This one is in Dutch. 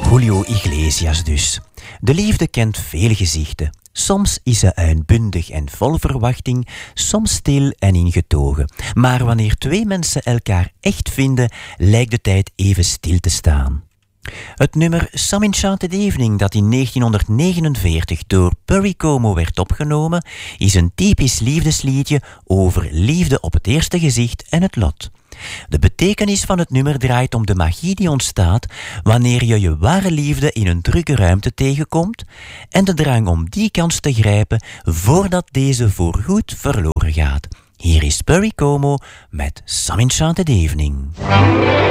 Julio Iglesias dus. De liefde kent vele gezichten. Soms is ze uitbundig en vol verwachting, soms stil en ingetogen. Maar wanneer twee mensen elkaar echt vinden, lijkt de tijd even stil te staan. Het nummer Some Enchanted Evening, dat in 1949 door Perry Como werd opgenomen, is een typisch liefdesliedje over liefde op het eerste gezicht en het lot. De betekenis van het nummer draait om de magie die ontstaat wanneer je je ware liefde in een drukke ruimte tegenkomt en de drang om die kans te grijpen voordat deze voorgoed verloren gaat. Hier is Perry Como met Some Enchanted Evening.